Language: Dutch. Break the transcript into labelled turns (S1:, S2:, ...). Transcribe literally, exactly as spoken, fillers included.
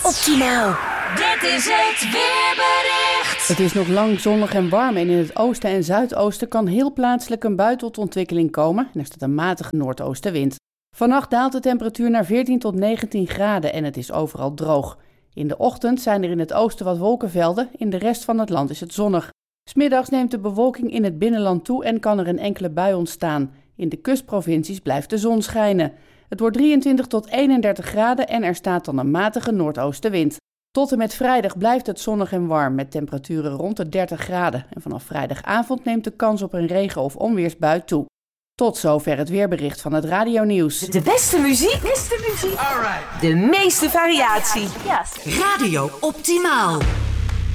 S1: Optimaal.
S2: Dit is het weerbericht.
S3: Het is nog lang zonnig en warm en in het oosten en zuidoosten kan heel plaatselijk een bui tot ontwikkeling komen en er staat een matige noordoostenwind. Vannacht daalt de temperatuur naar veertien tot negentien graden en het is overal droog. In de ochtend zijn er in het oosten wat wolkenvelden, in de rest van het land is het zonnig. 'S Middags neemt de bewolking in het binnenland toe en kan er een enkele bui ontstaan. In de kustprovincies blijft de zon schijnen. Het wordt drieëntwintig tot eenendertig graden en er staat dan een matige noordoostenwind. Tot en met vrijdag blijft het zonnig en warm met temperaturen rond de dertig graden. En vanaf vrijdagavond neemt de kans op een regen- of onweersbui toe. Tot zover het weerbericht van het radionieuws.
S1: De beste muziek. Beste muziek.
S4: All right.
S1: De meeste variatie.
S2: Yes.
S4: Radio Optimaal.